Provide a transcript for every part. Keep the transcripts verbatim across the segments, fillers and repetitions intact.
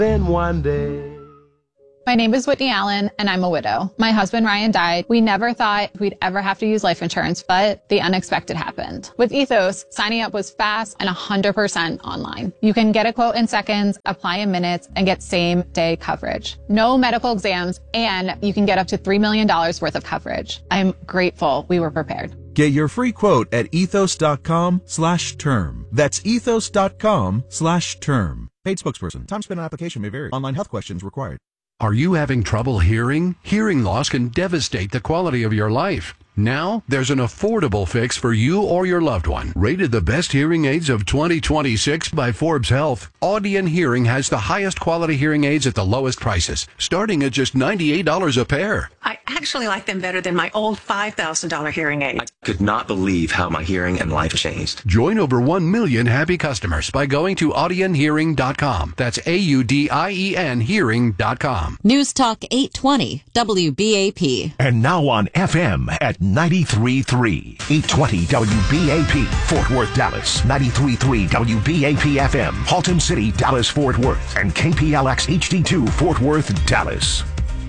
Then one day. My name is Whitney Allen, and I'm a widow. My husband, Ryan, died. We never thought we'd ever have to use life insurance, but the unexpected happened. With Ethos, signing up was fast and one hundred percent online. You can get a quote in seconds, apply in minutes, and get same-day coverage. No medical exams, and you can get up to three million dollars worth of coverage. I'm grateful we were prepared. Get your free quote at ethos.com slash term. That's ethos.com slash term. Paid spokesperson. Time spent on application may vary. Online health questions required. Are you having trouble hearing? Hearing loss can devastate the quality of your life. Now, there's an affordable fix for you or your loved one. Rated the best hearing aids of twenty twenty-six by Forbes Health, Audion Hearing has the highest quality hearing aids at the lowest prices, starting at just ninety-eight dollars a pair. I actually like them better than my old five thousand dollars hearing aid. I could not believe how my hearing and life changed. Join over one million happy customers by going to audion hearing dot com. That's A U D I E N hearing dot com. News Talk eight twenty, W B A P. And now on F M at ninety-three point three. eight twenty W B A P. Fort Worth, Dallas. ninety-three point three W B A P F M. Haltom City, Dallas, Fort Worth. And K P L X H D two, Fort Worth, Dallas.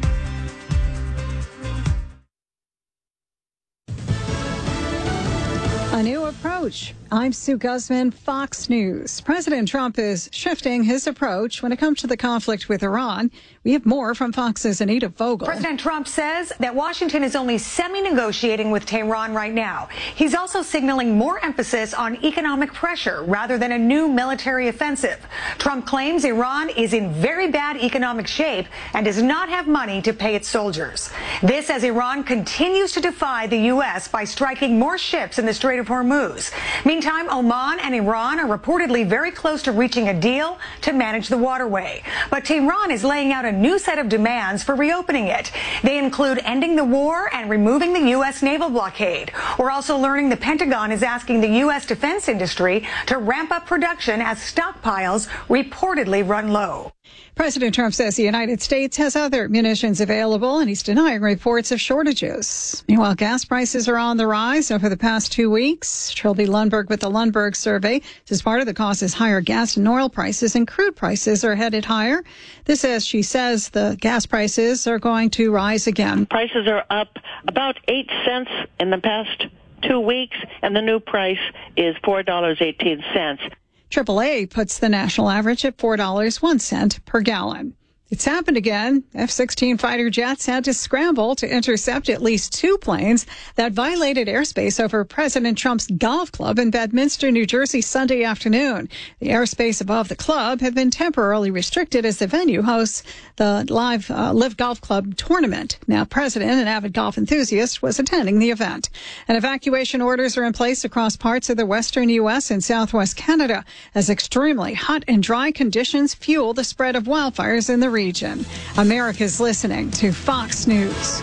A new approach. I'm Sue Guzman, Fox News. President Trump is shifting his approach when it comes to the conflict with Iran. We have more from Fox's Anita Vogel. President Trump says that Washington is only semi-negotiating with Tehran right now. He's also signaling more emphasis on economic pressure rather than a new military offensive. Trump claims Iran is in very bad economic shape and does not have money to pay its soldiers. This as Iran continues to defy the U S by striking more ships in the Strait of Hormuz. Meantime, Oman and Iran are reportedly very close to reaching a deal to manage the waterway. But Tehran is laying out a new set of demands for reopening it. They include ending the war and removing the U S naval blockade. We're also learning the Pentagon is asking the U S defense industry to ramp up production as stockpiles reportedly run low. President Trump says the United States has other munitions available, and he's denying reports of shortages. Meanwhile, gas prices are on the rise over the past two weeks. Trilby Lundberg with the Lundberg survey says part of the cause is higher gas and oil prices, and crude prices are headed higher. This as she says the gas prices are going to rise again. Prices are up about eight cents in the past two weeks, and the new price is four dollars and eighteen cents. triple A puts the national average at four dollars and one cent per gallon. It's happened again. F sixteen fighter jets had to scramble to intercept at least two planes that violated airspace over President Trump's golf club in Bedminster, New Jersey, Sunday afternoon. The airspace above the club had been temporarily restricted as the venue hosts the live uh, Live Golf Club tournament. Now, President, an avid golf enthusiast, was attending the event. And evacuation orders are in place across parts of the western U S and southwest Canada as extremely hot and dry conditions fuel the spread of wildfires in the region. Region. America's listening to Fox News.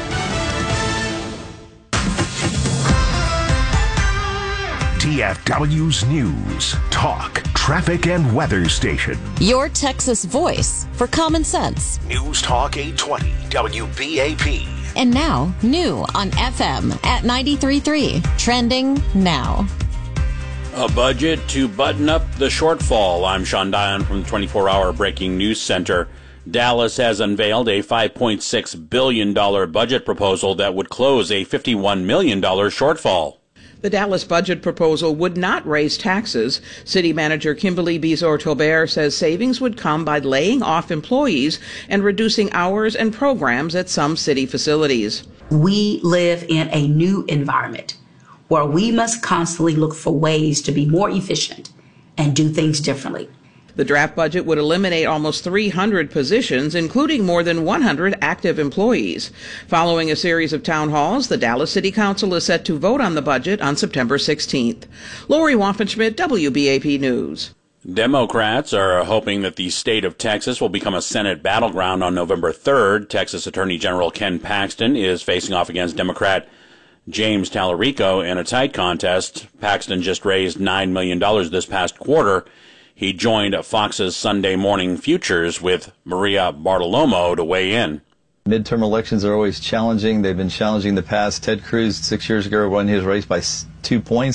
T F W's News, Talk, Traffic and Weather Station. Your Texas voice for common sense. News Talk eight twenty W B A P. And now, new on F M at ninety-three point three. Trending now. A budget to button up the shortfall. I'm Sean Dion from the twenty-four hour Breaking News Center. Dallas has unveiled a five point six billion dollars budget proposal that would close a fifty-one million dollars shortfall. The Dallas budget proposal would not raise taxes. City Manager Kimberly Bizor-Tobert says savings would come by laying off employees and reducing hours and programs at some city facilities. We live in a new environment where we must constantly look for ways to be more efficient and do things differently. The draft budget would eliminate almost three hundred positions, including more than one hundred active employees. Following a series of town halls, the Dallas City Council is set to vote on the budget on September sixteenth. Lori Waffenschmidt, W B A P News. Democrats are hoping that the state of Texas will become a Senate battleground on November third. Texas Attorney General Ken Paxton is facing off against Democrat James Tallarico in a tight contest. Paxton just raised nine million dollars this past quarter. He joined Fox's Sunday Morning Futures with Maria Bartiromo to weigh in. Midterm elections are always challenging. They've been challenging in the past. Ted Cruz, six years ago, won his race by two points.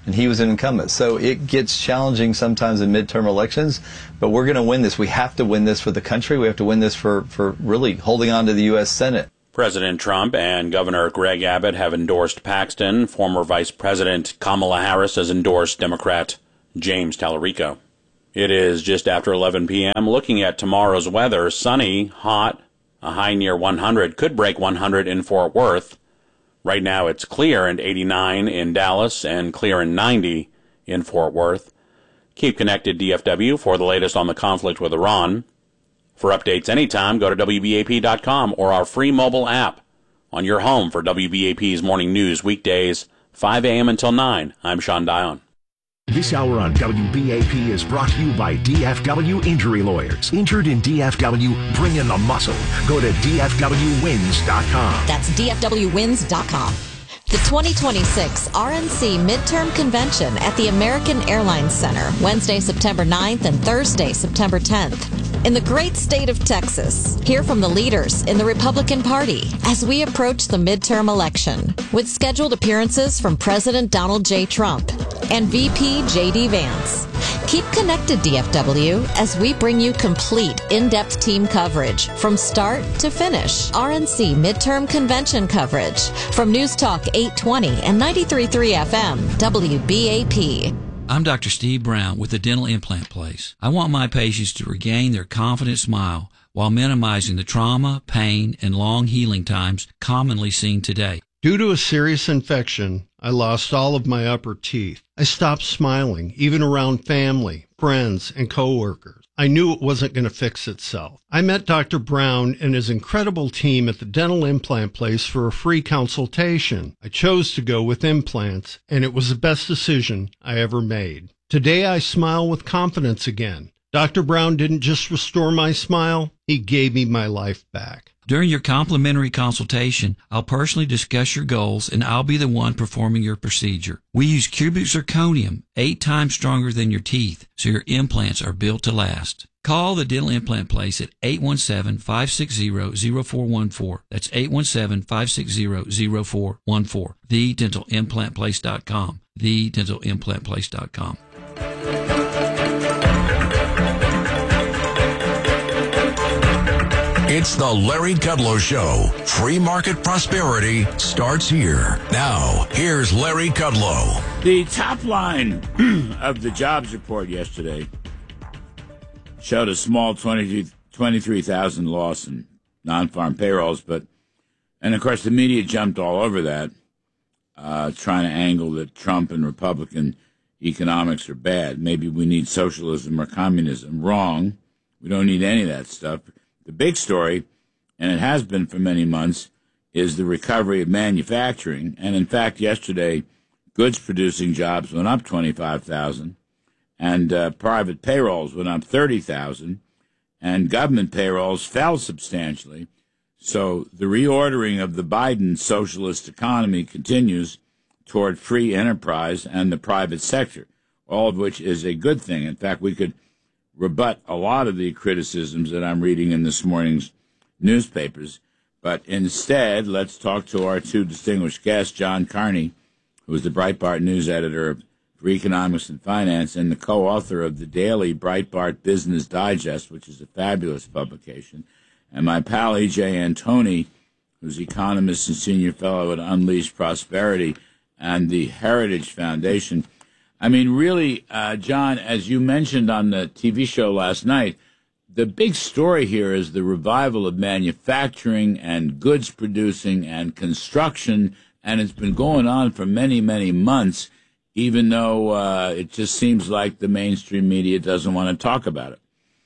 and he was an incumbent. So it gets challenging sometimes in midterm elections, but we're going to win this. We have to win this for the country. We have to win this for, for really holding on to the U S Senate. President Trump and Governor Greg Abbott have endorsed Paxton. Former Vice President Kamala Harris has endorsed Democrat James Tallarico. It is just after eleven p.m. Looking at tomorrow's weather, sunny, hot, a high near one hundred, could break one hundred in Fort Worth. Right now it's clear and eighty-nine in Dallas and clear and ninety in Fort Worth. Keep connected, D F W, for the latest on the conflict with Iran. For updates anytime, go to W B A P dot com or our free mobile app on your home for W B A P's morning news weekdays, five a.m. until nine. I'm Sean Dion. This hour on W B A P is brought to you by D F W Injury Lawyers. Injured in D F W, bring in the muscle. Go to D F W wins dot com. That's D F W wins dot com. The twenty twenty-six R N C Midterm Convention at the American Airlines Center, Wednesday, September ninth and Thursday, September tenth. In the great state of Texas, hear from the leaders in the Republican Party as we approach the midterm election, with scheduled appearances from President Donald J. Trump and V P J D. Vance. Keep connected, D F W, as we bring you complete, in-depth team coverage from start to finish. R N C Midterm Convention coverage from News Talk eight twenty and ninety-three point three F M, W B A P. I'm Doctor Steve Brown with the Dental Implant Place. I want my patients to regain their confident smile while minimizing the trauma, pain, and long healing times commonly seen today. Due to a serious infection, I lost all of my upper teeth. I stopped smiling, even around family, friends, and coworkers. I knew it wasn't going to fix itself. I met Doctor Brown and his incredible team at the Dental Implant Place for a free consultation. I chose to go with implants, and it was the best decision I ever made. Today, I smile with confidence again. Doctor Brown didn't just restore my smile, he gave me my life back. During your complimentary consultation, I'll personally discuss your goals, and I'll be the one performing your procedure. We use cubic zirconium, eight times stronger than your teeth, so your implants are built to last. Call the Dental Implant Place at eight one seven, five six zero, zero four one four. That's eight one seven, five six zero, zero four one four. the dental implant place dot com. the dental implant place dot com. It's the Larry Kudlow Show. Free market prosperity starts here. Now, here's Larry Kudlow. The top line of the jobs report yesterday showed a small twenty-three thousand loss in non-farm payrolls, but, and of course the media jumped all over that, uh, trying to angle that Trump and Republican economics are bad. Maybe we need socialism or communism. Wrong. We don't need any of that stuff. The big story, and it has been for many months, is the recovery of manufacturing. And in fact, yesterday, goods-producing jobs went up twenty-five thousand, and uh, private payrolls went up thirty thousand, and government payrolls fell substantially. So the reordering of the Biden socialist economy continues toward free enterprise and the private sector, all of which is a good thing. In fact, we could rebut a lot of the criticisms that I'm reading in this morning's newspapers. But instead, let's talk to our two distinguished guests, John Carney, who is the Breitbart news editor for economics and finance and the co-author of the daily Breitbart Business Digest, which is a fabulous publication, and my pal E J Antoni, who's economist and senior fellow at Unleashed Prosperity and the Heritage Foundation. I mean, really, uh, John, as you mentioned on the T V show last night, the big story here is the revival of manufacturing and goods producing and construction, and it's been going on for many, many months, even though uh, it just seems like the mainstream media doesn't want to talk about it.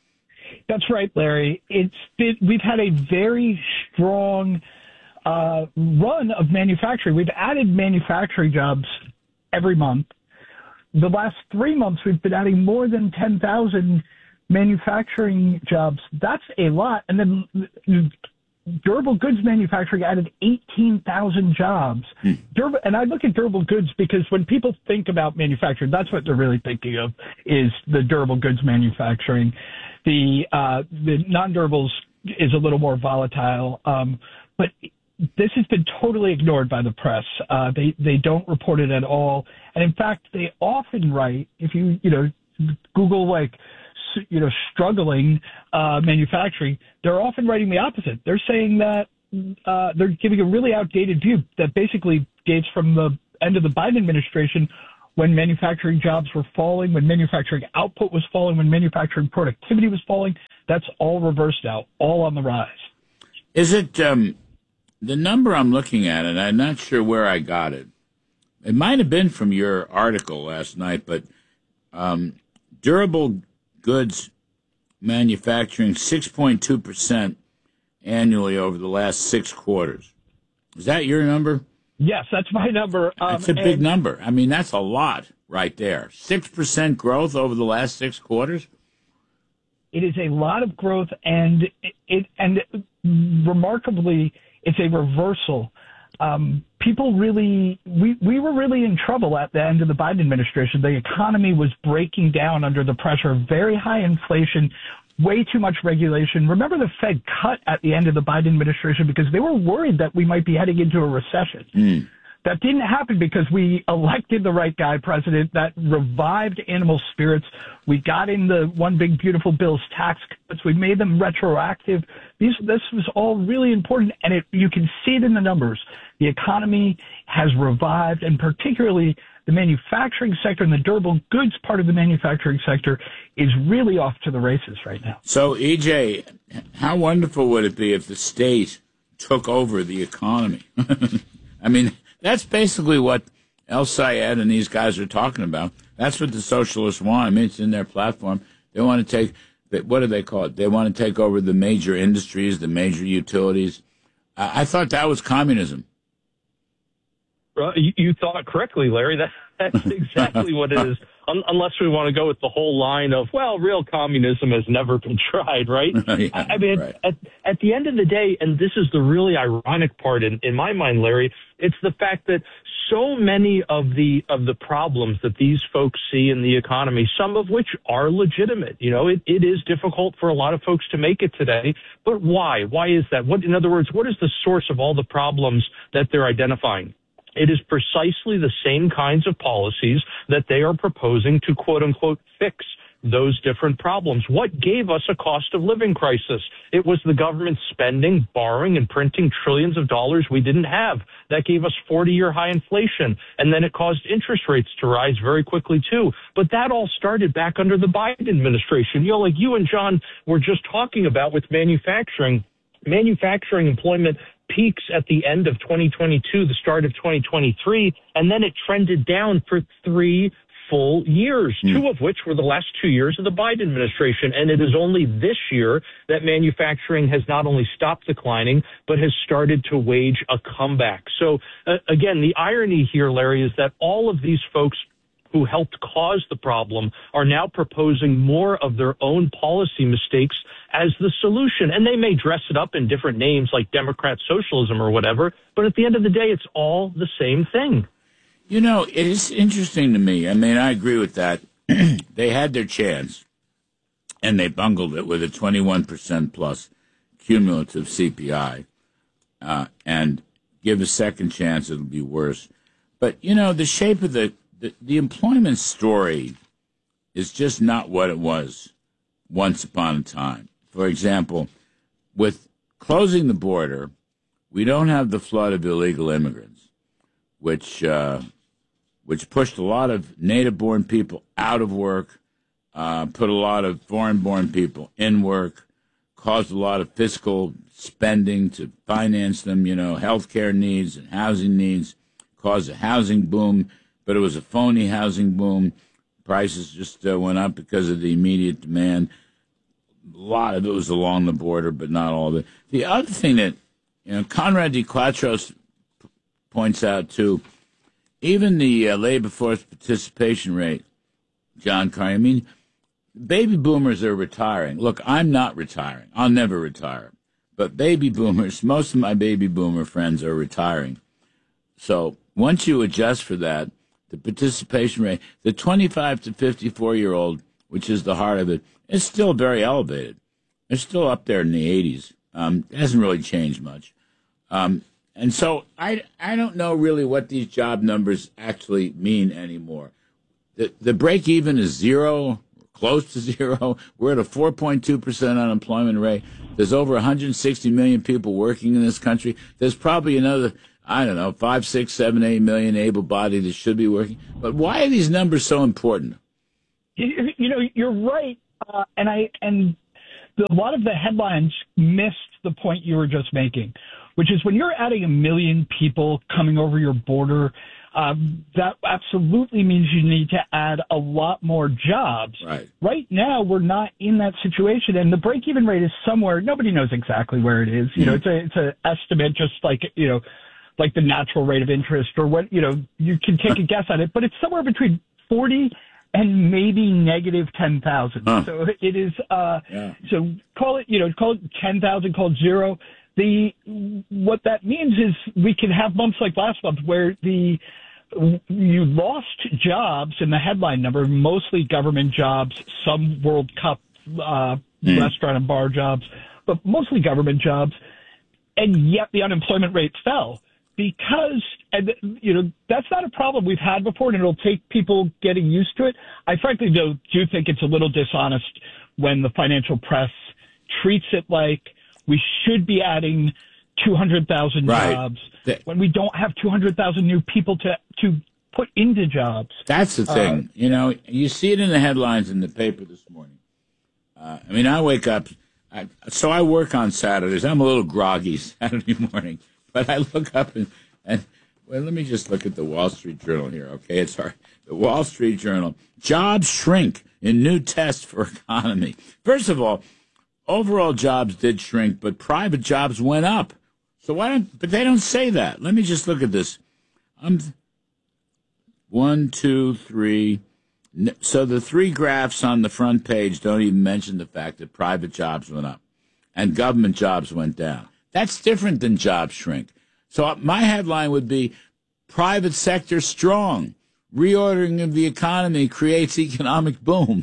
That's right, Larry. It's been, we've had a very strong uh, run of manufacturing. We've added manufacturing jobs every month. The last three months, we've been adding more than ten thousand manufacturing jobs. That's a lot. And then durable goods manufacturing added eighteen thousand jobs. Hmm. Durable, and I look at durable goods because when people think about manufacturing, that's what they're really thinking of is the durable goods manufacturing. The, uh, the non-durables is a little more volatile. Um, but this has been totally ignored by the press. Uh, they they don't report it at all, and in fact, they often write, if you you know Google like you know struggling uh, manufacturing, they're often writing the opposite. They're saying that uh, they're giving a really outdated view that basically dates from the end of the Biden administration, when manufacturing jobs were falling, when manufacturing output was falling, when manufacturing productivity was falling. That's all reversed now, all on the rise. Is it um, the number I'm looking at, and I'm not sure where I got it. It might have been from your article last night, but um, durable goods manufacturing six point two percent annually over the last six quarters. Is that your number? Yes, that's my number. Um, that's a big and- number. I mean, that's a lot right there. six percent growth over the last six quarters? It is a lot of growth, and it, it and remarkably, it's a reversal. Um, people really, we, we were really in trouble at the end of the Biden administration. The economy was breaking down under the pressure of very high inflation, way too much regulation. Remember, the Fed cut at the end of the Biden administration because they were worried that we might be heading into a recession. Mm. That didn't happen because we elected the right guy president. That revived animal spirits. We got in the One Big Beautiful Bill's tax cuts. We made them retroactive. These, this was all really important, and it, you can see it in the numbers. The economy has revived, and particularly the manufacturing sector and the durable goods part of the manufacturing sector is really off to the races right now. So, E J, how wonderful would it be if the state took over the economy? I mean, that's basically what El Sayed and these guys are talking about. That's what the socialists want. I mean, it's in their platform. They want to take, what do they call it? They want to take over the major industries, the major utilities. Uh, I thought that was communism. Uh, you, you thought correctly, Larry. That, that's exactly what it is. Un- unless we want to go with the whole line of, well, real communism has never been tried, right? yeah, I, I mean, right. at, at the end of the day, and this is the really ironic part in, in my mind, Larry, it's the fact that so many of the of the problems that these folks see in the economy, some of which are legitimate, you know, it, it is difficult for a lot of folks to make it today. But why? Why is that? What, in other words, what is the source of all the problems that they're identifying? It is precisely the same kinds of policies that they are proposing to, quote unquote, fix those different problems. What gave us a cost of living crisis? It was the government spending, borrowing, and printing trillions of dollars we didn't have. That gave us forty-year high inflation, and then it caused interest rates to rise very quickly, too. But that all started back under the Biden administration. You know, like you and John were just talking about with manufacturing, manufacturing employment peaks at the end of twenty twenty-two, the start of twenty twenty-three, and then it trended down for three full years, mm. two of which were the last two years of the Biden administration. And it is only this year that manufacturing has not only stopped declining, but has started to wage a comeback. So, uh, again, the irony here, Larry, is that all of these folks who helped cause the problem are now proposing more of their own policy mistakes as the solution. And they may dress it up in different names like Democrat socialism or whatever, but at the end of the day, it's all the same thing. You know, it is interesting to me. I mean, I agree with that. They had their chance, and they bungled it with a twenty-one percent plus cumulative C P I. Uh, and give a second chance, it'll be worse. But, you know, the shape of the, the, the employment story is just not what it was once upon a time. For example, with closing the border, we don't have the flood of illegal immigrants, which uh, which pushed a lot of native-born people out of work, uh, put a lot of foreign-born people in work, caused a lot of fiscal spending to finance them, you know, healthcare needs and housing needs, caused a housing boom, but it was a phony housing boom. Prices just uh, went up because of the immediate demand. A lot of it was along the border, but not all of it. The other thing that, you know, Conrad D. Quatros p- points out, too, even the uh, labor force participation rate, John Carney, I mean, baby boomers are retiring. Look, I'm not retiring. I'll never retire. But baby boomers, most of my baby boomer friends are retiring. So once you adjust for that, the participation rate, the twenty-five to fifty-four-year-old, which is the heart of it, is still very elevated. It's still up there in the eighties. Um, it hasn't really changed much. Um, and so I, I don't know really what these job numbers actually mean anymore. The, the break even is zero, close to zero. We're at a four point two percent unemployment rate. There's over one hundred sixty million people working in this country. There's probably another, I don't know, five, six, seven, eight million able-bodied that should be working. But why are these numbers so important? You, you know, you're right, uh, and I and the, a lot of the headlines missed the point you were just making, which is when you're adding a million people coming over your border, um, that absolutely means you need to add a lot more jobs. Right. Right now, we're not in that situation, and the break-even rate is somewhere. Nobody knows exactly where it is. You know, it's a it's an estimate, just like you know, like the natural rate of interest, or what you know, you can take a guess at it, but it's somewhere between forty and maybe negative ten thousand. Huh. So it is. Uh, yeah. So call it, you know, call it ten thousand, call it zero. The what that means is we can have months like last month where the you lost jobs in the headline number, mostly government jobs, some World Cup uh, mm. restaurant and bar jobs, but mostly government jobs, and yet the unemployment rate fell. Because, and you know, that's not a problem we've had before, and it'll take people getting used to it. I frankly do, do think it's a little dishonest when the financial press treats it like we should be adding two hundred thousand right. jobs the, when we don't have two hundred thousand new people to, to put into jobs. That's the thing. Uh, you know, you see it in the headlines in the paper this morning. Uh, I mean, I wake up, I, so I work on Saturdays. I'm a little groggy Saturday morning. But I look up and, and, well, let me just look at the Wall Street Journal here, okay? It's our, the Wall Street Journal. Jobs shrink in new test for economy. First of all, overall jobs did shrink, but private jobs went up. So why don't, but they don't say that. Let me just look at this. Um, one, two, three. So the three graphs on the front page don't even mention the fact that private jobs went up and government jobs went down. That's different than job shrink. So my headline would be, private sector strong. Reordering of the economy creates economic boom.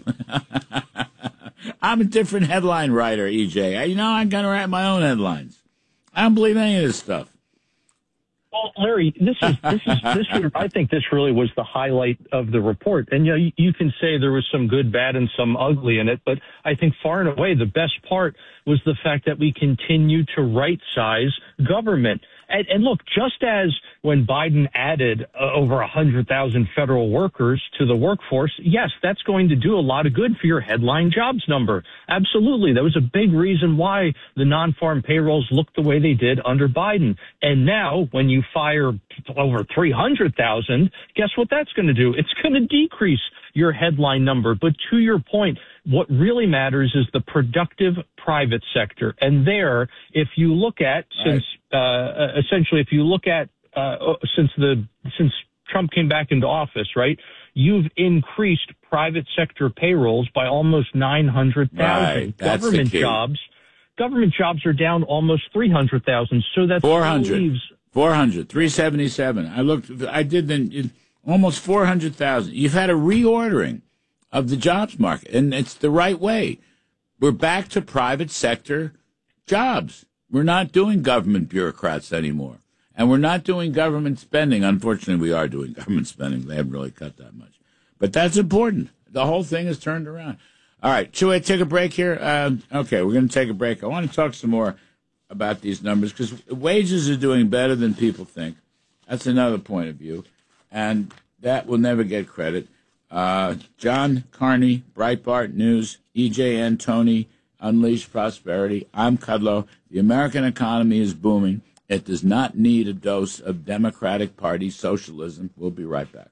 I'm a different headline writer, E J. You know, I'm going to write my own headlines. I don't believe any of this stuff. Well, Larry, this is this is this. I think this really was the highlight of the report. And you know, you, you can say there was some good, bad, and some ugly in it, but I think far and away the best part was the fact that we continue to right-size government. And, and look, just as when Biden added uh, over one hundred thousand federal workers to the workforce, yes, that's going to do a lot of good for your headline jobs number. Absolutely. That was a big reason why the non-farm payrolls looked the way they did under Biden. And now when you fire over three hundred thousand, guess what that's going to do? It's going to decrease your headline number. But to your point, what really matters is the productive private sector. And there, if you look at, right. since uh, essentially, if you look at uh, since the since Trump came back into office, right, you've increased private sector payrolls by almost nine hundred thousand. Right. Government jobs, government jobs are down almost three hundred thousand. So that's four hundred. four hundred, three seventy-seven. I looked, I did then almost four hundred thousand. You've had a reordering of the jobs market, and it's the right way. We're back to private sector jobs. We're not doing government bureaucrats anymore, and we're not doing government spending. Unfortunately, we are doing government spending. They haven't really cut that much, but that's important. The whole thing is turned around. All right, should we take a break here? Uh, okay, we're going to take a break. I want to talk some more about these numbers because wages are doing better than people think. That's another point of view, and that will never get credit. Uh, John Carney, Breitbart News, E J Antoni, Unleash Prosperity. I'm Kudlow. The American economy is booming. It does not need a dose of Democratic Party socialism. We'll be right back.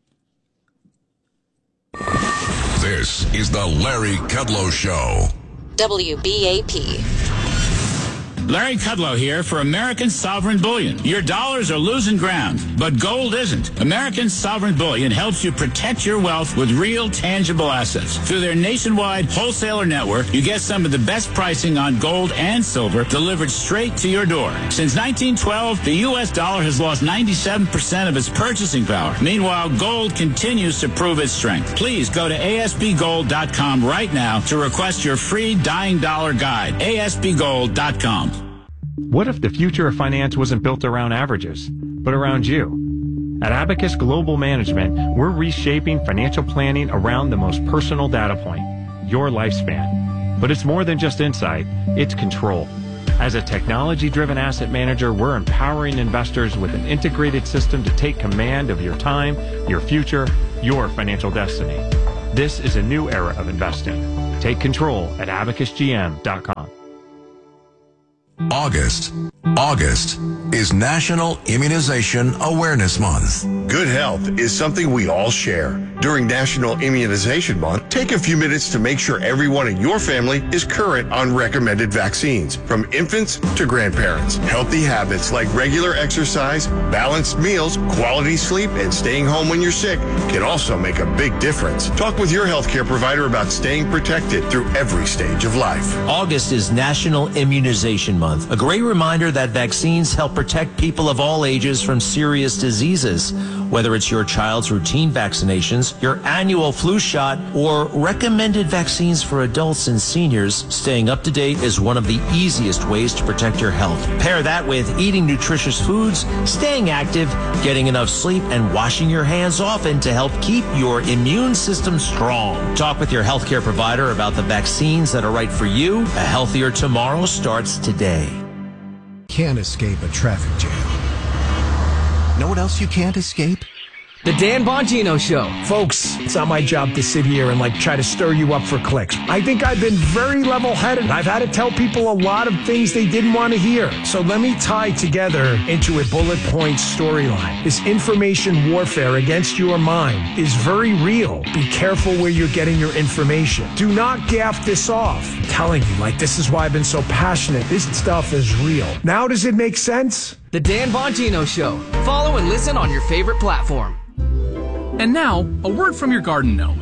This is the Larry Kudlow Show. W B A P. Larry Kudlow here for American Sovereign Bullion. Your dollars are losing ground, but gold isn't. American Sovereign Bullion helps you protect your wealth with real, tangible assets. Through their nationwide wholesaler network, you get some of the best pricing on gold and silver delivered straight to your door. Since nineteen twelve, the U S dollar has lost ninety-seven percent of its purchasing power. Meanwhile, gold continues to prove its strength. Please go to A S B gold dot com right now to request your free Dying Dollar Guide. A S B gold dot com. What if the future of finance wasn't built around averages, but around you? At Abacus Global Management, we're reshaping financial planning around the most personal data point, your lifespan. But it's more than just insight, it's control. As a technology-driven asset manager, we're empowering investors with an integrated system to take command of your time, your future, your financial destiny. This is a new era of investing. Take control at abacus g m dot com. August. August is National Immunization Awareness Month. Good health is something we all share. During National Immunization Month, take a few minutes to make sure everyone in your family is current on recommended vaccines, from infants to grandparents. Healthy habits like regular exercise, balanced meals, quality sleep, and staying home when you're sick can also make a big difference. Talk with your healthcare provider about staying protected through every stage of life. August is National Immunization Month, a great reminder that vaccines help protect people of all ages from serious diseases. Whether it's your child's routine vaccinations, your annual flu shot, or recommended vaccines for adults and seniors, staying up to date is one of the easiest ways to protect your health. Pair that with eating nutritious foods, staying active, getting enough sleep, and washing your hands often to help keep your immune system strong. Talk with your healthcare provider about the vaccines that are right for you. A healthier tomorrow starts today. Can't escape a traffic jam. Know what else you can't escape? The Dan Bongino Show. Folks, it's not my job to sit here and like try to stir you up for clicks. I think I've been very level-headed. I've had to tell people a lot of things they didn't want to hear. So let me tie together into a bullet point storyline. This information warfare against your mind is very real. Be careful where you're getting your information. Do not gaff this off. I'm telling you, like, this is why I've been so passionate. This stuff is real. Now does it make sense? The Dan Bongino Show. Follow and listen on your favorite platform. And now, a word from your garden gnome.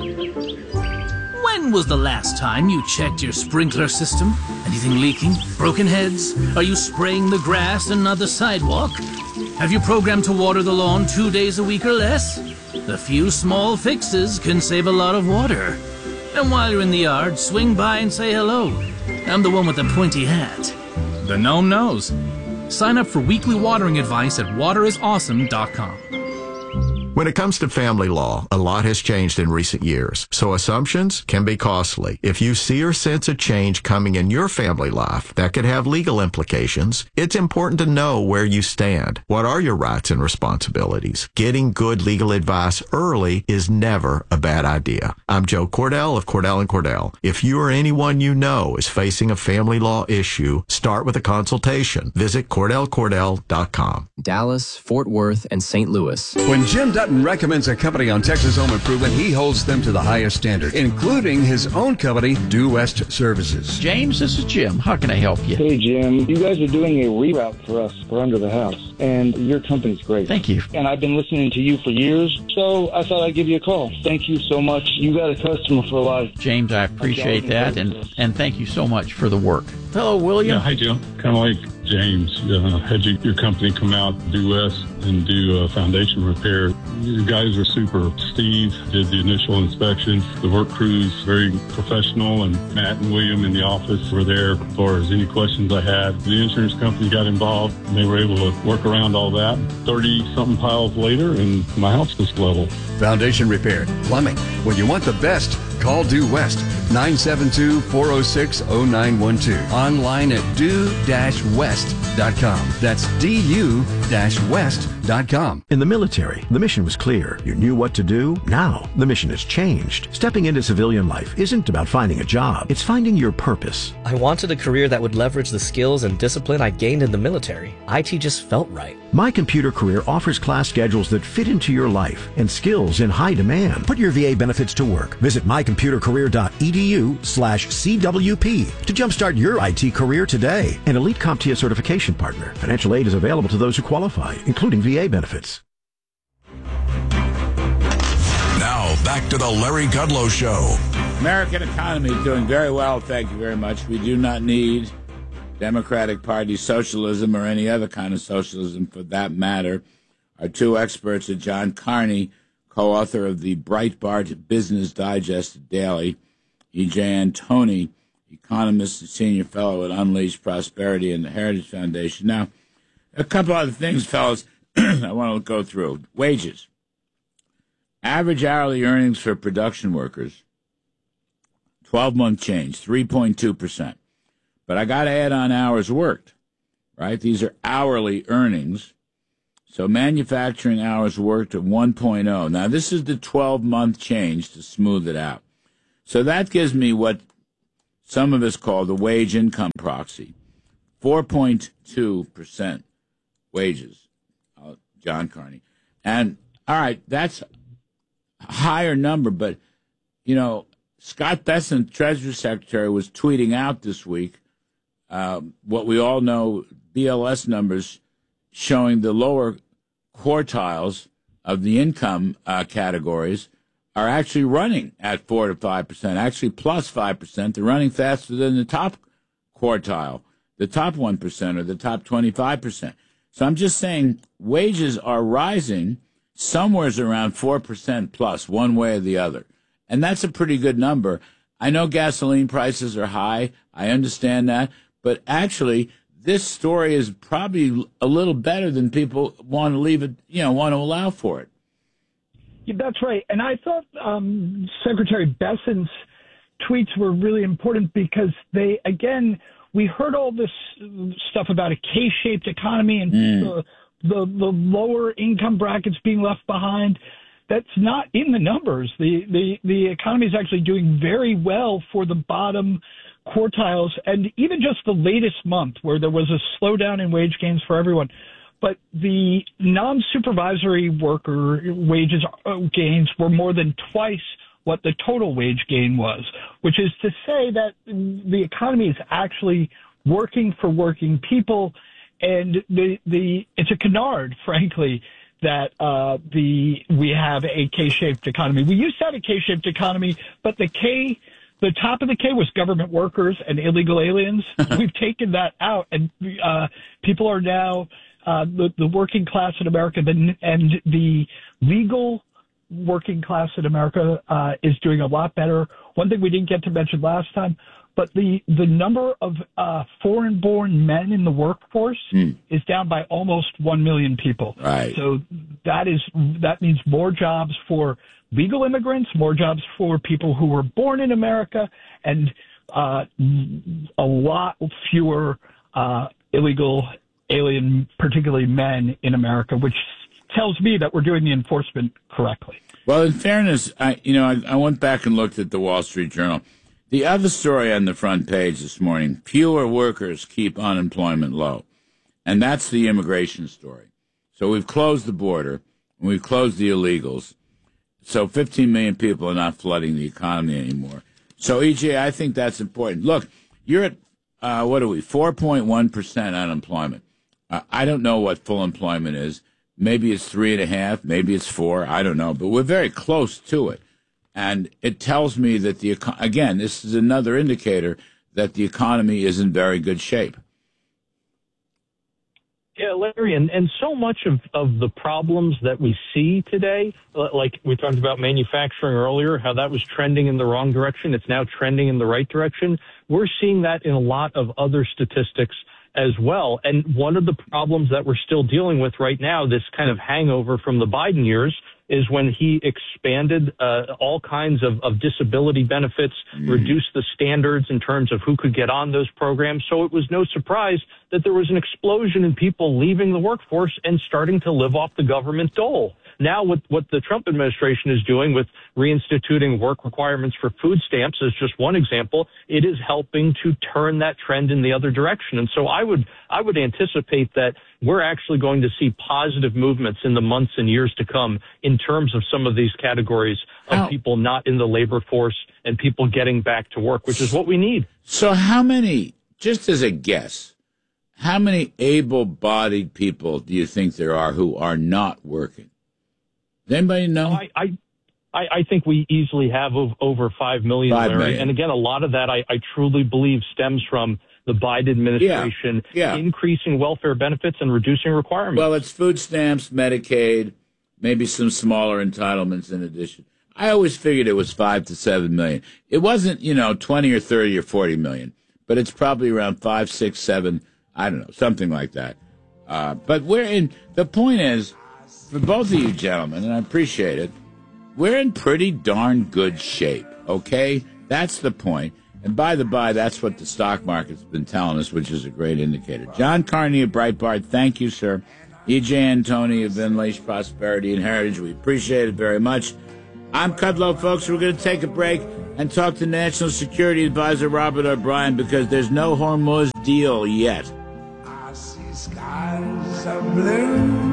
When was the last time you checked your sprinkler system? Anything leaking? Broken heads? Are you spraying the grass and not the sidewalk? Have you programmed to water the lawn two days a week or less? A few small fixes can save a lot of water. And while you're in the yard, swing by and say hello. I'm the one with the pointy hat. The gnome knows. Sign up for weekly watering advice at water is awesome dot com. When it comes to family law, a lot has changed in recent years, so assumptions can be costly. If you see or sense a change coming in your family life that could have legal implications, it's important to know where you stand. What are your rights and responsibilities? Getting good legal advice early is never a bad idea. I'm Joe Cordell of Cordell and Cordell. If you or anyone you know is facing a family law issue, start with a consultation. Visit Cordell Cordell dot com. Dallas, Fort Worth, and Saint Louis. When Jim Dutton recommends a company on Texas Home Improvement, he holds them to the highest standard, including his own company, Due West Services. James, this is Jim. How can I help you? Hey, Jim. You guys are doing a reroute for us for Under the House, and your company's great. Thank you. And I've been listening to you for years, so I thought I'd give you a call. Thank you so much. You got a customer for life. James, I appreciate that, and, and thank you so much for the work. Hello, William. Yeah, hi, Jim. Kind of like James, uh, had you, your company come out, Due West, and do uh, foundation repair. You guys are super. Steve did the initial inspection. The work crew's very professional, and Matt and William in the office were there as far as any questions I had. The insurance company got involved, and they were able to work around all that. thirty-something piles later, and my house was level. Foundation repair, plumbing. When you want the best, call Due West, nine seven two, four oh six, oh nine one two. Online at due west dot com. That's D U west dot com. In the military, the mission was clear. You knew what to do. Now, the mission has changed. Stepping into civilian life isn't about finding a job. It's finding your purpose. I wanted a career that would leverage the skills and discipline I gained in the military. I T just felt right. My Computer Career offers class schedules that fit into your life and skills in high demand. Put your V A benefits to work. Visit my computer career dot e d u slash C W P to jumpstart your I T career today. An Elite CompTIA certification partner. Financial aid is available to those who qualify, including V A benefits. Now, back to the Larry Kudlow Show. American economy is doing very well, thank you very much. We do not need Democratic Party socialism or any other kind of socialism for that matter. Our two experts are John Carney, co-author of the Breitbart Business Digest Daily, E J Antoni, economist and senior fellow at Unleashed Prosperity and the Heritage Foundation. Now, a couple other things, fellas, I want to go through. Wages. Average hourly earnings for production workers, twelve-month change, three point two percent. But I got to add on hours worked, right? These are hourly earnings. So manufacturing hours worked at one point oh. Now, this is the twelve-month change to smooth it out. So that gives me what some of us call the wage income proxy, four point two percent wages, uh, John Carney. And, all right, that's a higher number, but, you know, Scott Bessent, Treasury Secretary, was tweeting out this week uh, what we all know, B L S numbers showing the lower quartiles of the income uh, categories are actually running at four to five percent, actually plus five percent. They're running faster than the top quartile, the top one percent or the top twenty-five percent. So I'm just saying wages are rising somewhere's around four percent plus, one way or the other. And that's a pretty good number. I know gasoline prices are high. I understand that. But actually, this story is probably a little better than people want to leave it, you know, want to allow for it. Yeah, that's right. And I thought um, Secretary Bessent's tweets were really important because they, again, we heard all this stuff about a K-shaped economy and mm. the, the the lower income brackets being left behind. That's not in the numbers. The, the, the economy is actually doing very well for the bottom quartiles, and even just the latest month where there was a slowdown in wage gains for everyone. But the non-supervisory worker wages gains were more than twice what the total wage gain was, which is to say that the economy is actually working for working people, and the the it's a canard, frankly, that uh, the we have a K-shaped economy. We used to have a K-shaped economy, but the K, the top of the K was government workers and illegal aliens. We've taken that out, and uh, people are now uh, the the working class in America, the, and the legal working class in America uh, is doing a lot better. One thing we didn't get to mention last time, but the, the number of uh, foreign-born men in the workforce mm. is down by almost one million people. Right. So that is that means more jobs for legal immigrants, more jobs for people who were born in America, and uh, a lot fewer uh, illegal alien, particularly men in America, which tells me that we're doing the enforcement correctly. Well, in fairness, I you know I, I went back and looked at the Wall Street Journal. The other story on the front page this morning: fewer workers keep unemployment low, and that's the immigration story. So we've closed the border, and we've closed the illegals. So fifteen million people are not flooding the economy anymore. So E J, I think that's important. Look, you're at uh, what are we? four point one percent unemployment. Uh, I don't know what full employment is. Maybe it's three and a half, maybe it's four, I don't know, but we're very close to it. And it tells me that, the again, this is another indicator that the economy is in very good shape. Yeah, Larry, and, and so much of, of the problems that we see today, like we talked about manufacturing earlier, how that was trending in the wrong direction, it's now trending in the right direction. We're seeing that in a lot of other statistics as well. And one of the problems that we're still dealing with right now, this kind of hangover from the Biden years, is when he expanded uh, all kinds of, of disability benefits, mm. reduced the standards in terms of who could get on those programs. So it was no surprise that there was an explosion in people leaving the workforce and starting to live off the government dole. Now, with what the Trump administration is doing with reinstituting work requirements for food stamps is just one example. It is helping to turn that trend in the other direction. And so I would I would anticipate that we're actually going to see positive movements in the months and years to come in terms of some of these categories of how, people not in the labor force and people getting back to work, which is what we need. So how many, just as a guess, how many able-bodied people do you think there are who are not working? Does anybody know? I, I, I think we easily have over five million, five Larry. million. And again, a lot of that I, I truly believe stems from the Biden administration yeah, yeah. increasing welfare benefits and reducing requirements. Well, it's food stamps, Medicaid, maybe some smaller entitlements in addition. I always figured it was five to seven million. It wasn't, you know, twenty or thirty or forty million, but it's probably around five, six, seven. I don't know, something like that. Uh, but we're in. The point is, for both of you gentlemen, and I appreciate it, we're in pretty darn good shape. Okay, that's the point. And by the by, that's what the stock market's been telling us, which is a great indicator. John Carney of Breitbart, thank you, sir. E J Antoni of Unleash Prosperity and Heritage, we appreciate it very much. I'm Kudlow, folks. We're going to take a break and talk to National Security Advisor Robert O'Brien because there's no Hormuz deal yet. I see skies of blue.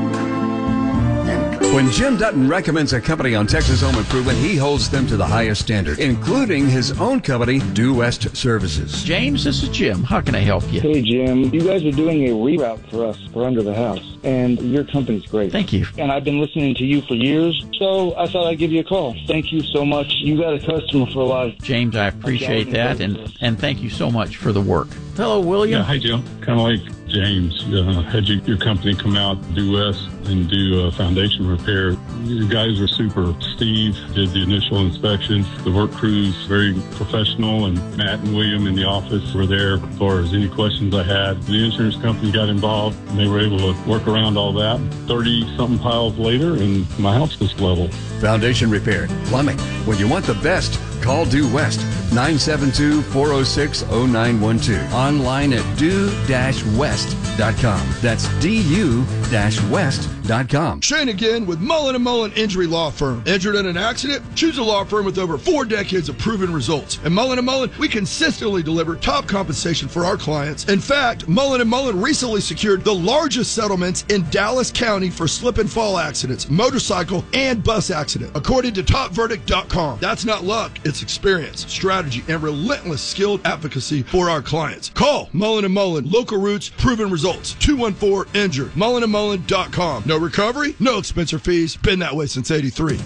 When Jim Dutton recommends a company on Texas Home Improvement, he holds them to the highest standard, including his own company, Due West Services. James, this is Jim. How can I help you? Hey, Jim. You guys are doing a reroute for us for Under the House, and your company's great. Thank you. And I've been listening to you for years, so I thought I'd give you a call. Thank you so much. You got a customer for life. James, I appreciate that, and, and thank you so much for the work. Hello, William. Yeah, hi, Jim. Kind of like James, uh, had you, your company come out, Due West, and do a foundation repair. You guys are super. Steve did the initial inspection. The work crew's very professional, and Matt and William in the office were there as far as any questions I had. The insurance company got involved, and they were able to work around all that. thirty-something piles later, and my house was level. Foundation repair, plumbing. When you want the best, call Due West, nine seven two, four oh six, oh nine one two. Online at due west dot com. That's D U west dot com. Shane again with Mullen and Mullen Injury Law Firm. Injured in an accident? Choose a law firm with over four decades of proven results. At Mullen and Mullen, we consistently deliver top compensation for our clients. In fact, Mullen and Mullen recently secured the largest settlements in Dallas County for slip and fall accidents, motorcycle, and bus accident, according to top verdict dot com. That's not luck, it's experience, strategy, and relentless skilled advocacy for our clients. Call Mullen and Mullen, local roots, proven results, two one four injured, mullen and mullen dot com. No recovery, no expense or fees. Been that way since eighty-three.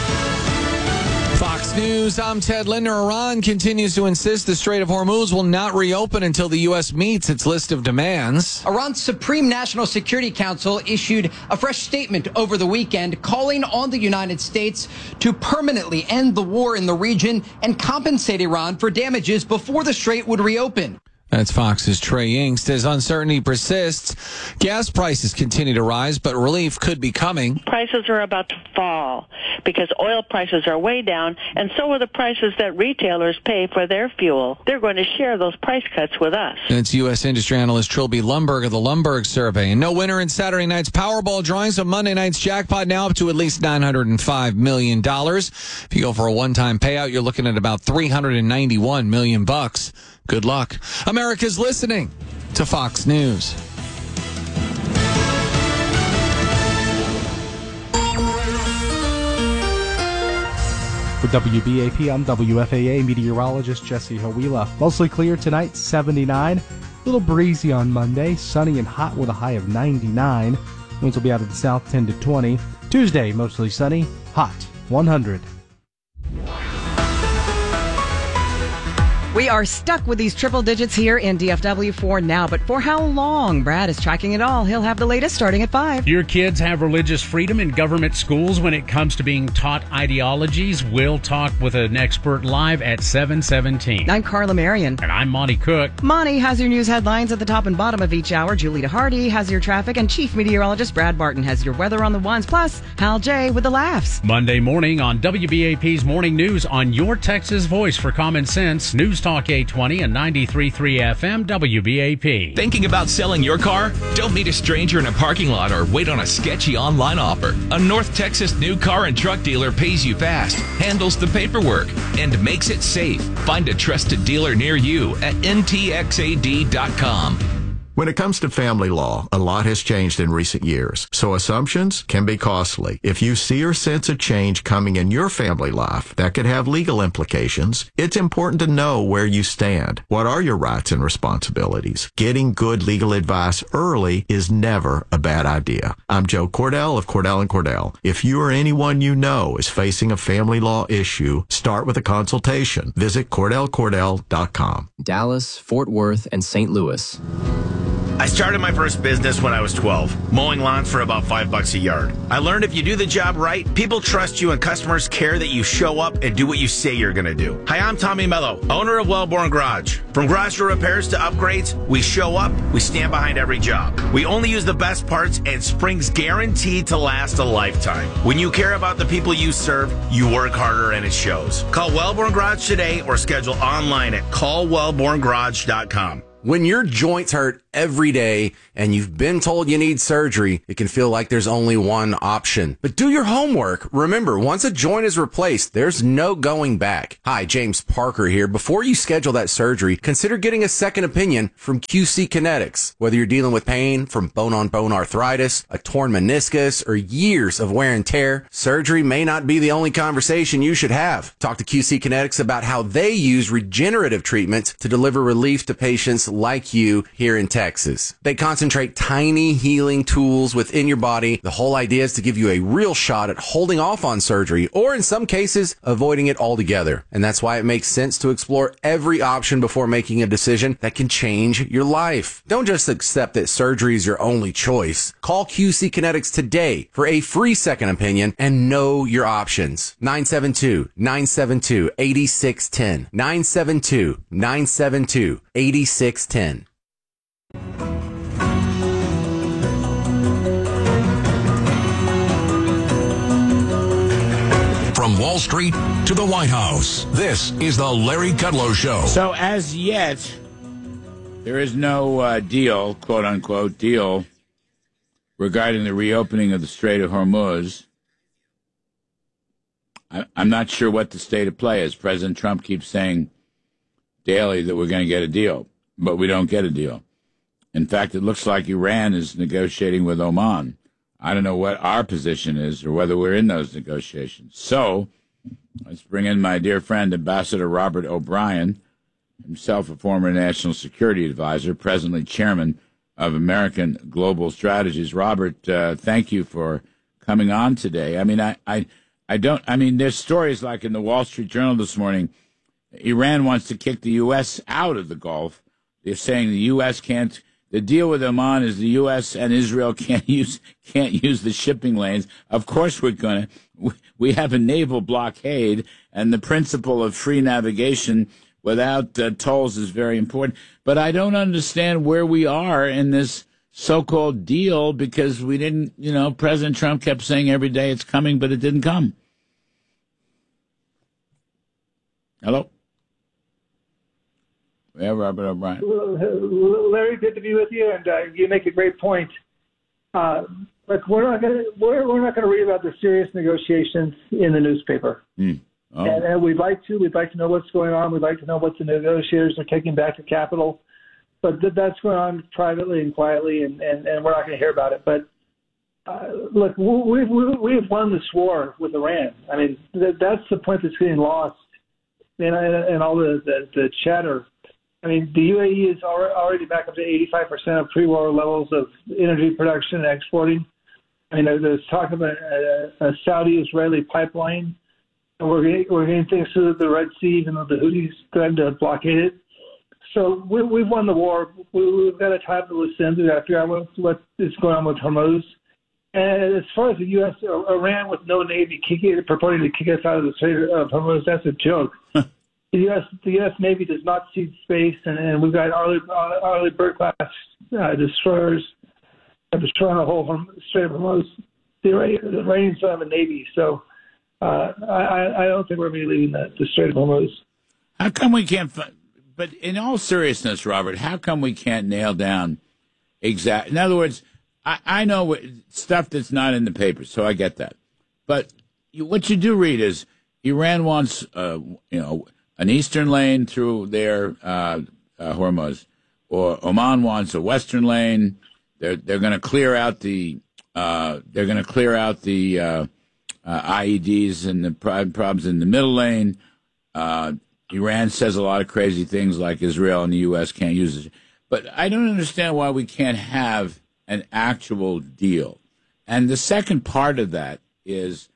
Fox News, I'm Ted Linder. Iran continues to insist the Strait of Hormuz will not reopen until the U S meets its list of demands. Iran's Supreme National Security Council issued a fresh statement over the weekend calling on the United States to permanently end the war in the region and compensate Iran for damages before the strait would reopen. That's Fox's Trey Yingst. As uncertainty persists, gas prices continue to rise, but relief could be coming. Prices are about to fall because oil prices are way down, and so are the prices that retailers pay for their fuel. They're going to share those price cuts with us. It's U S industry analyst Trilby Lumberg of the Lumberg Survey. And no winner in Saturday night's Powerball drawing, so Monday night's jackpot now up to at least nine hundred five million dollars. If you go for a one-time payout, you're looking at about three hundred ninety-one million dollars bucks. Good luck. America's listening to Fox News. For W B A P, I'm W F A A meteorologist Jesse Hawila. Mostly clear tonight, seventy-nine. A little breezy on Monday, sunny and hot with a high of ninety-nine. Winds will be out of the south ten to twenty. Tuesday, mostly sunny, hot, one hundred. We are stuck with these triple digits here in D F W for now, but for how long? Brad is tracking it all. He'll have the latest starting at five. Your kids have religious freedom in government schools when it comes to being taught ideologies. We'll talk with an expert live at seven seventeen. I'm Carla Marion. And I'm Monty Cook. Monty has your news headlines at the top and bottom of each hour. Julita Hardy has your traffic, and Chief Meteorologist Brad Barton has your weather on the ones. Plus, Hal J with the laughs. Monday morning on W B A P's Morning News on your Texas voice for common sense. News Talk eight twenty and ninety-three point three F M W B A P. Thinking about selling your car? Don't meet a stranger in a parking lot or wait on a sketchy online offer. A North Texas new car and truck dealer pays you fast, handles the paperwork, and makes it safe. Find a trusted dealer near you at N T X A D dot com. When it comes to family law, a lot has changed in recent years, so assumptions can be costly. If you see or sense a change coming in your family life that could have legal implications, it's important to know where you stand. What are your rights and responsibilities? Getting good legal advice early is never a bad idea. I'm Joe Cordell of Cordell and Cordell. If you or anyone you know is facing a family law issue, start with a consultation. Visit Cordell Cordell dot com. Dallas, Fort Worth, and Saint Louis. I started my first business when I was twelve, mowing lawns for about five bucks a yard. I learned if you do the job right, people trust you and customers care that you show up and do what you say you're going to do. Hi, I'm Tommy Mello, owner of Wellborn Garage. From garage door repairs to upgrades, we show up, we stand behind every job. We only use the best parts, and spring's guaranteed to last a lifetime. When you care about the people you serve, you work harder and it shows. Call Wellborn Garage today or schedule online at call wellborn garage dot com. When your joints hurt every day and you've been told you need surgery, it can feel like there's only one option. But do your homework. Remember, once a joint is replaced, there's no going back. Hi, James Parker here. Before you schedule that surgery, consider getting a second opinion from Q C Kinetics. Whether you're dealing with pain from bone-on-bone arthritis, a torn meniscus, or years of wear and tear, surgery may not be the only conversation you should have. Talk to Q C Kinetics about how they use regenerative treatments to deliver relief to patients like you here in Texas. They concentrate tiny healing tools within your body. The whole idea is to give you a real shot at holding off on surgery, or in some cases, avoiding it altogether. And that's why it makes sense to explore every option before making a decision that can change your life. Don't just accept that surgery is your only choice. Call Q C Kinetics today for a free second opinion and know your options. nine seven two, nine seven two, eight six one zero. nine seven two, nine seven two, eight six one zero. From Wall Street to the White House, this is the Larry Kudlow Show. So as yet, there is no uh, deal, quote-unquote deal, regarding the reopening of the Strait of Hormuz. I, I'm not sure what the state of play is. President Trump keeps saying daily that we're going to get a deal, but we don't get a deal. In fact, it looks like Iran is negotiating with Oman. I don't know what our position is or whether we're in those negotiations. So let's bring in my dear friend, Ambassador Robert O'Brien, himself a former national security advisor, presently chairman of American Global Strategies. Robert, uh, thank you for coming on today. I mean, I, I, I don't, I mean, there's stories like in the Wall Street Journal this morning, Iran wants to kick the U S out of the Gulf. They're saying the U S can't. The deal with Oman is the U S and Israel can't use can't use the shipping lanes. Of course, we're going to. We have a naval blockade, and the principle of free navigation without uh, tolls is very important. But I don't understand where we are in this so-called deal, because we didn't. You know, President Trump kept saying every day it's coming, but it didn't come. Hello. Yeah, Robert O'Brien. Larry, good to be with you, and uh, you make a great point. Uh, but we're not going to we're, we're not going to read about the serious negotiations in the newspaper. Mm. Oh. And, and we'd like to. We'd like to know what's going on. We'd like to know what the negotiators are taking back to Capitol. But th- that's going on privately and quietly, and, and, and we're not going to hear about it. But uh, look, we've we've won this war with Iran. I mean, th- that's the point that's getting lost in, in all the, the, the chatter. I mean, the U A E is already back up to eighty-five percent of pre-war levels of energy production and exporting. I mean, there's talk about a, a Saudi-Israeli pipeline, and we're getting, we're getting things through the Red Sea, even though the Houthis threatened to blockade it. So we, we've won the war. We, we've got to tie up the loose ends. We've got to figure out what, what is going on with Hormuz. And as far as the U S, Iran with no navy kicking, purporting to kick us out of the Strait of Hormuz, that's a joke. The U S the U S Navy does not cede space, and, and we've got Arleigh, Arleigh Burke-class uh, destroyers destroying the whole Strait of Hormuz. The Iranians don't have a Navy, so uh, I, I don't think we're going to be leaving the, the Strait of Hormuz. How come we can't – but in all seriousness, Robert, how come we can't nail down exact – in other words, I, I know stuff that's not in the papers, so I get that. But you, what you do read is Iran wants, uh, you know – an eastern lane through their uh, uh, Hormuz, or Oman wants a western lane. They're they're going to clear out the uh, they're going to clear out the uh, uh, I E Ds and the problems in the middle lane. Uh, Iran says a lot of crazy things like Israel and the U S can't use it, but I don't understand why we can't have an actual deal. And the second part of that is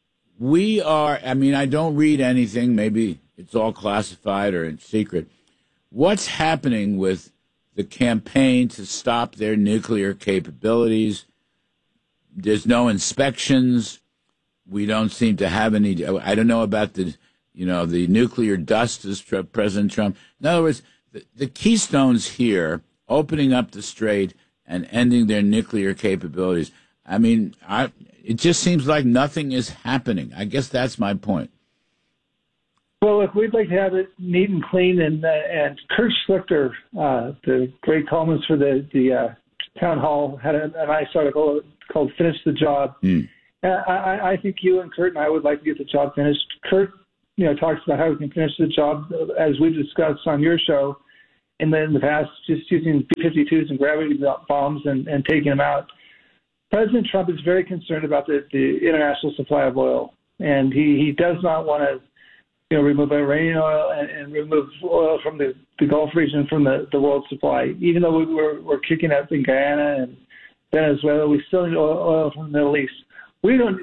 we are. I mean, I don't read anything. Maybe it's all classified or in secret. What's happening with the campaign to stop their nuclear capabilities. There's no inspections. We don't seem to have any. I don't know about the, you know, the nuclear dust, as President Trump. In other words, the, the keystones here, opening up the strait and ending their nuclear capabilities. I mean, I, it just seems like nothing is happening. I guess that's my point. Well, look, we'd like to have it neat and clean, and uh, and Kurt Schlichter, uh, the great columnist for the the uh, town hall, had a, a nice article called "Finish the Job." Mm. Uh, I, I think you and Kurt and I would like to get the job finished. Kurt, you know, talks about how we can finish the job, as we discussed on your show, and then in the past, just using B fifty-twos and gravity bombs and, and taking them out. President Trump is very concerned about the, the international supply of oil, and he, he does not want to, you know, remove Iranian oil and, and remove oil from the, the Gulf region from the, the world supply. Even though we, we're, we're kicking out in Guyana and Venezuela, we still need oil, oil from the Middle East. We don't.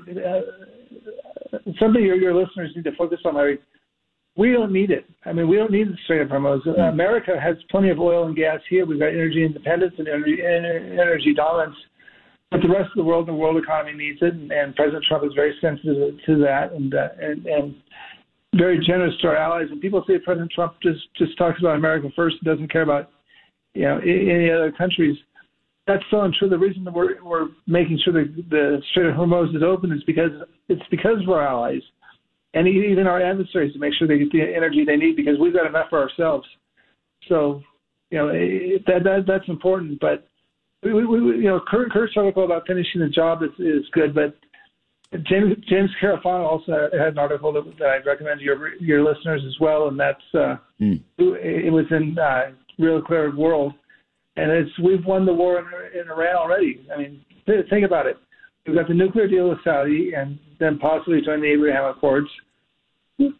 Uh, something your, your listeners need to focus on, Larry. We don't need it. I mean, we don't need the Strait of Hormuz. Mm-hmm. America has plenty of oil and gas here. We've got energy independence and energy, energy dominance. But the rest of the world and the world economy needs it, and, and President Trump is very sensitive to that and uh, and, and very generous to our allies. And people say President Trump just, just talks about America first and doesn't care about, you know, any other countries. That's so untrue. The reason that we're we're making sure that the Strait of Hormuz is open is because it's because of our allies and even our adversaries to make sure they get the energy they need, because we've got enough for ourselves. So, you know, that, that that's important. But we, we, we you know, Kurt, Kurt's article about finishing the job is, is good. But James James Carafano also had an article that, that I'd recommend to your your listeners as well, and that's uh, mm. it was in uh, Real Clear World. And it's we've won the war in, in Iran already. I mean, th- think about it. We've got the nuclear deal with Saudi, and then possibly join the Abraham Accords. We,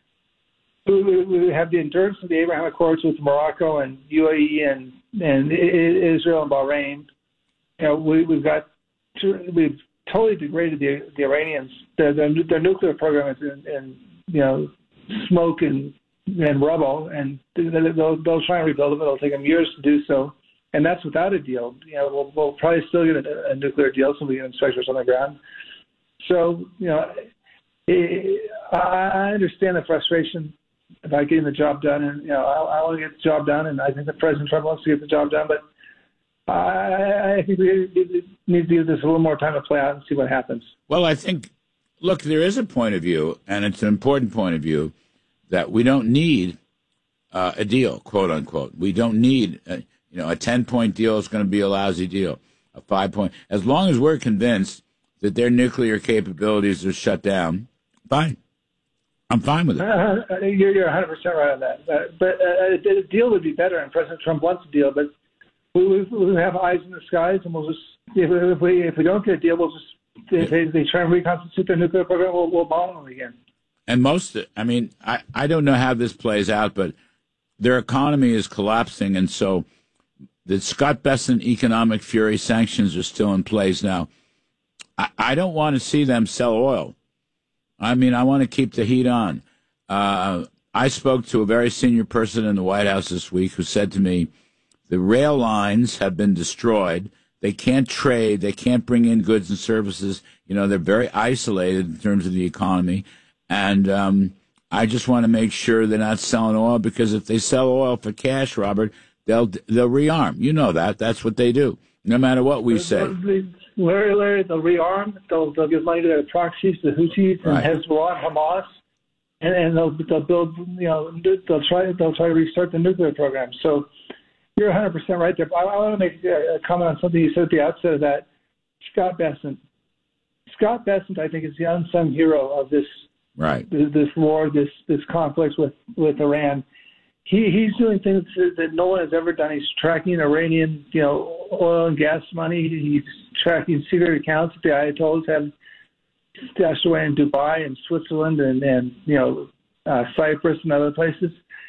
we, we have the endurance of the Abraham Accords with Morocco and U A E and and Israel and Bahrain. You know, we, we've got we've totally degraded the the Iranians. Their their, their nuclear program is in, in you know smoke and and rubble, and they'll they'll try and rebuild them. It'll take them years to do so. And that's without a deal. You know, we'll, we'll probably still get a, a nuclear deal, so we get inspectors on the ground. So, you know, it, I, I understand the frustration about getting the job done, and you know, I, I want to get the job done, and I think that President Trump wants to get the job done. But I, I think we need to give this a little more time to play out and see what happens. Well, I think, look, there is a point of view, and it's an important point of view, that we don't need uh, a deal, quote unquote. We don't need. A, You know, a ten-point deal is going to be a lousy deal. A five-point, as long as we're convinced that their nuclear capabilities are shut down, fine. I'm fine with it. Uh, you're, you're one hundred percent right on that. Uh, but uh, a deal would be better, and President Trump wants a deal. But we, we, we have eyes in the skies, and we'll just if, if we if we don't get a deal, we'll just if they, they try and reconstitute their nuclear program, we'll, we'll bomb them again. And most, I mean, I, I don't know how this plays out, but their economy is collapsing, and so. The Scott Bessent economic fury sanctions are still in place now. I, I don't want to see them sell oil. I mean, I want to keep the heat on. Uh, I spoke to a very senior person in the White House this week who said to me, the rail lines have been destroyed. They can't trade. They can't bring in goods and services. You know, they're very isolated in terms of the economy. And um, I just want to make sure they're not selling oil, because if they sell oil for cash, Robert, They'll they'll rearm. You know that. That's what they do, no matter what we say. Larry, Larry, they'll rearm. They'll they'll give money to their proxies, the Houthis and right. Hezbollah, and Hamas, and, and they'll they'll build. You know, they'll try they'll try to restart the nuclear program. So you're one hundred percent right there. But I, I want to make a comment on something you said at the outset of that. Scott Bessent. Scott Bessent, I think, is the unsung hero of this right this, this war, this this conflict with, with Iran. He he's doing things that no one has ever done. He's tracking Iranian, you know, oil and gas money. He's tracking secret accounts that the Ayatollahs have stashed away in Dubai and Switzerland and, and you know, uh, Cyprus and other places.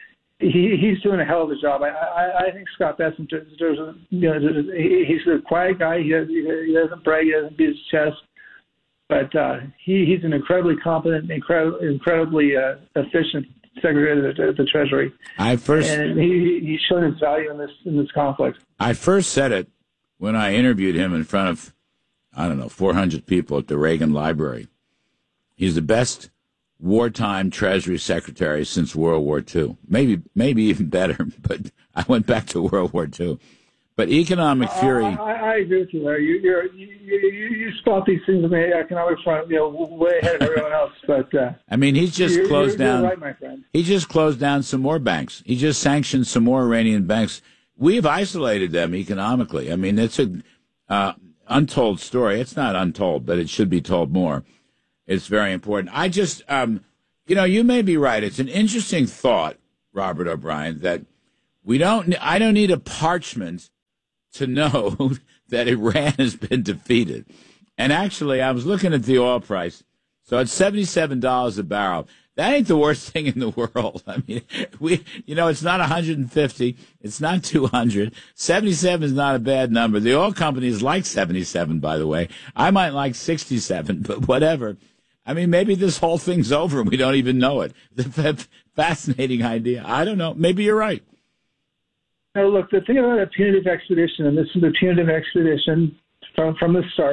He he's doing a hell of a job. I I, I think Scott Bessent, there's a, you know, he's a quiet guy. He doesn't, he doesn't brag. He doesn't beat his chest. But uh, he he's an incredibly competent, incredibly incredibly uh, efficient Secretary of the, of the Treasury. I first and he he's shown his value in this in this conflict. I first said it when I interviewed him in front of, I don't know, four hundred people at the Reagan Library. He's the best wartime Treasury Secretary since World War Two. Maybe maybe even better, but I went back to World War Two. But economic fury. Uh, I, I agree with you, Larry. You, you're, you, you, you spot these things on the economic front, you know, way ahead of everyone else. But uh, I mean, he's just you're, closed you're, down. You're right, my friend. He just closed down some more banks. He just sanctioned some more Iranian banks. We've isolated them economically. I mean, it's a uh, untold story. It's not untold, but it should be told more. It's very important. I just, um, you know, you may be right. It's an interesting thought, Robert O'Brien, that we don't. I don't need a parchment to know that Iran has been defeated. And actually, I was looking at the oil price. So it's seventy-seven dollars a barrel. That ain't the worst thing in the world. I mean, we, you know, it's not one hundred fifty. It's not two hundred. seventy-seven is not a bad number. The oil companies like seventy-seven, by the way. I might like sixty-seven, but whatever. I mean, maybe this whole thing's over and we don't even know it. It's a fascinating idea. I don't know. Maybe you're right. Now, look, the thing about a punitive expedition, and this is a punitive expedition from, from the start,